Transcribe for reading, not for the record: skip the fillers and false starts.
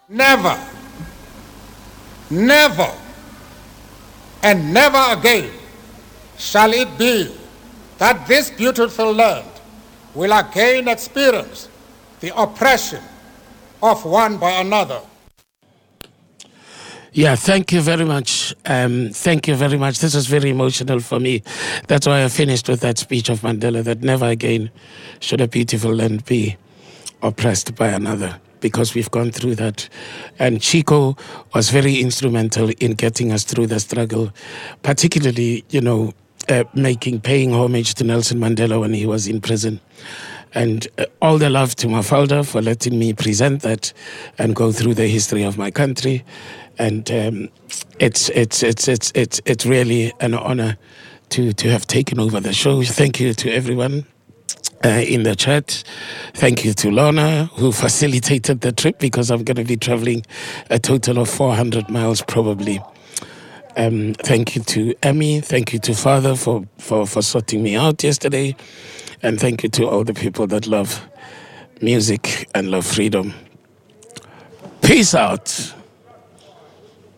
Never, never, and never again shall it be that this beautiful land will again experience the oppression of one by another. Yeah, thank you very much. Thank you very much. This was very emotional for me. That's why I finished with that speech of Mandela, that never again should a beautiful land be oppressed by another, because we've gone through that. And Chico was very instrumental in getting us through the struggle, particularly, paying homage to Nelson Mandela when he was in prison. And all the love to Mafalda for letting me present that and go through the history of my country. And it's really an honor to have taken over the show. Thank you to everyone in the chat. Thank you to Lorna, who facilitated the trip, because I'm going to be traveling a total of 400 miles probably. Thank you to Emmy. Thank you to Father for sorting me out yesterday. And thank you to all the people that love music and love freedom. Peace out.